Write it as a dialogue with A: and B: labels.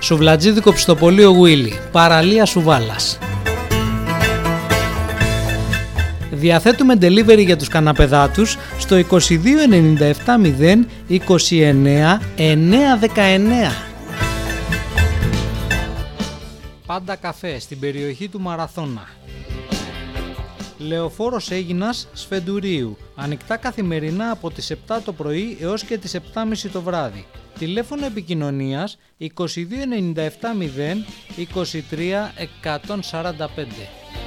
A: Σουβλατζίδικο Πιστοπολείο Γουίλι, παραλία Σουβάλας. Διαθέτουμε delivery για τους καναπεδάτους στο 22 97 0 29 919. Πάντα καφέ στην περιοχή του Μαραθώνα. Λεωφόρος Αίγινας Σφεντουρίου. Ανοιχτά καθημερινά από τις 7 το πρωί έως και τις 7.30 το βράδυ. Τηλέφωνο επικοινωνίας 22 97 0 23 145.